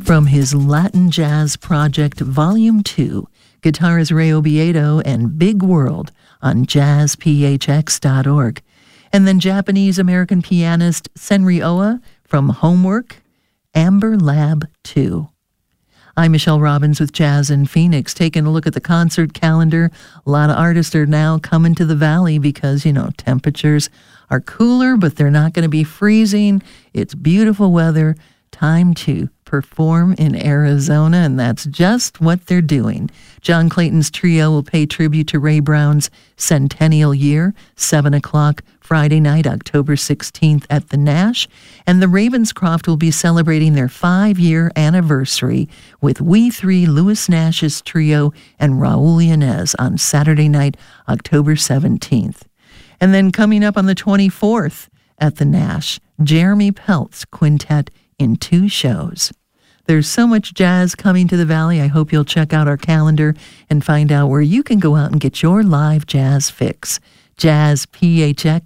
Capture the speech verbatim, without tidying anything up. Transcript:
From his Latin Jazz Project Volume two, guitarist Ray Obiedo and Big World on jazz p h x dot org. And then Japanese-American pianist Senri Oa from Homework, Amber Lab two. I'm Michelle Robbins with Jazz in Phoenix, taking a look at the concert calendar. A lot of artists are now coming to the Valley because, you know, temperatures are cooler, but they're not going to be freezing. It's beautiful weather. Time to perform in Arizona, and that's just what they're doing. John Clayton's trio will pay tribute to Ray Brown's centennial year, seven o'clock Friday night, October sixteenth at the Nash. And the Ravenscroft will be celebrating their five-year anniversary with We Three, Louis Nash's trio, and Raul Yanez on Saturday night, October seventeenth. And then coming up on the twenty-fourth at the Nash, Jeremy Peltz Quintet in two shows. There's so much jazz coming to the Valley. I hope you'll check out our calendar and find out where you can go out and get your live jazz fix. jazz p h x